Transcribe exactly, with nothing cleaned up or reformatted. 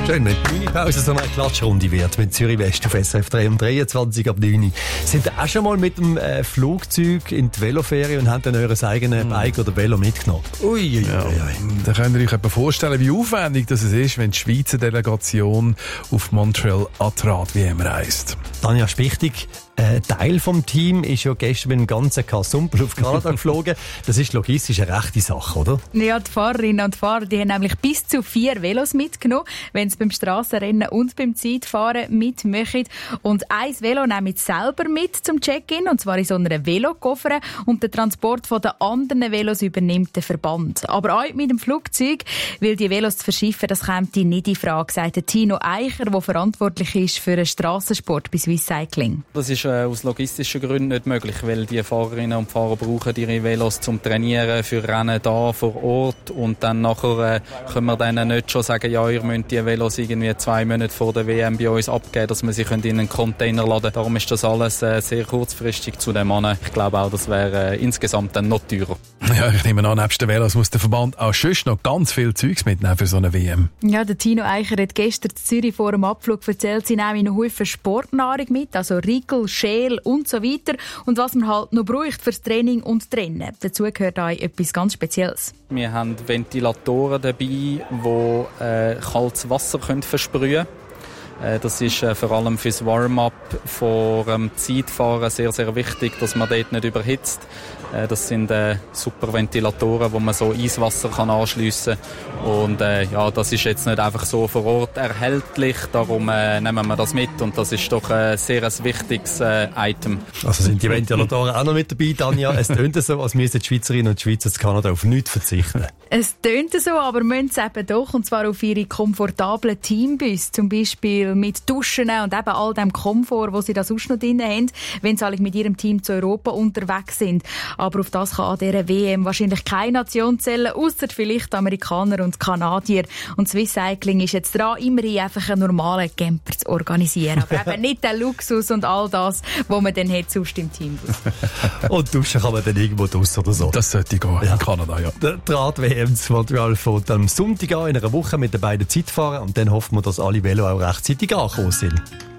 Schön, wenn die Mini-Pause so eine Klatschrunde wird mit Zürich West auf S R F drei um dreiundzwanzig ab neun Uhr. Sind ihr auch schon mal mit dem äh, Flugzeug in die Veloferie und haben dann eures eigenes mm. Bike oder Velo mitgenommen? Ui, ui, ja. ui, ui. Da könnt ihr euch etwa vorstellen, wie aufwendig das ist, wenn die Schweizer Delegation auf Montreal an die Rad-W M reist. Tanja Spichtig, ein Teil vom Team ist ja gestern mit dem ganzen Kasumpel auf Kanada geflogen. Das ist logistisch eine rechte Sache, oder? Ja, die Fahrerinnen und Fahrer die haben nämlich bis zu vier Velos mitgenommen, wenn sie beim Strassenrennen und beim Zeitfahren mitmachen. Und ein Velo nehmen sie selber mit zum Check-in, und zwar in so einer Velokoffer. Und den Transport von den anderen Velos übernimmt der Verband. Aber auch mit dem Flugzeug, weil die Velos zu verschiffen, das kommt nicht in Frage, sagt Tino Eicher, der verantwortlich ist für den Strassensport bei Swiss Cycling. Das ist äh, aus logistischen Gründen nicht möglich, weil die Fahrerinnen und Fahrer brauchen ihre Velos zum Trainieren, für Rennen da vor Ort, und dann nachher äh, können wir denen nicht schon sagen, ja, ihr müsst die Velos irgendwie zwei Monate vor der W M bei uns abgeben, dass wir sie in einen Container laden können. Darum ist das alles äh, sehr kurzfristig zu dem Mann. Ich glaube auch, das wäre äh, insgesamt dann noch teurer. Ja, ich nehme an, nebst den Velos muss der Verband auch sonst noch ganz viel Zeugs mitnehmen für so eine W M. Ja, der Tino Eicher hat gestern in Zürich vor dem Abflug erzählt, sie nehmen noch Haufen Sportnahrung mit, also Riegel, Schäl und so weiter. Und was man halt noch braucht fürs Training und Rennen. Dazu gehört auch etwas ganz Spezielles. Wir haben Ventilatoren dabei, die äh, kaltes Wasser können versprühen können. Äh, das ist äh, vor allem fürs Warm-up vor dem Zeitfahren sehr, sehr wichtig, dass man dort nicht überhitzt. Äh, das sind äh, super Ventilatoren, wo man so Eiswasser kann anschliessen kann. Und äh, ja, das ist jetzt nicht einfach so vor Ort erhältlich, darum äh, nehmen wir das mit, und das ist doch ein sehr ein wichtiges äh, Item. Also sind die Ventilatoren auch noch mit dabei, Tanja? Es tönt so, als müssen die Schweizerinnen und Schweizer in Kanada auf nichts verzichten. Es tönt so, aber müssen sie eben doch, und zwar auf ihre komfortablen Teambus, zum Beispiel mit Duschen und eben all dem Komfort, wo sie da sonst noch drin haben, wenn sie alle mit ihrem Team zu Europa unterwegs sind. Aber auf das kann an dieser W M wahrscheinlich keine Nation zählen, ausser vielleicht Amerikaner und Kanadier. Und Swiss Cycling ist jetzt dran, immerhin einfach einen normalen Camper zu organisieren. Aber eben nicht den Luxus und all das, was man dann hat sonst im Teambus. Und duschen kann man dann irgendwo draus oder so. Das sollte gehen, ja. In Kanada, ja. Der Rad-W M zu Montreal fängt am Sonntag an, in einer Woche mit den beiden Zeitfahrern. Und dann hoffen wir, dass alle Velo auch rechtzeitig angekommen sind.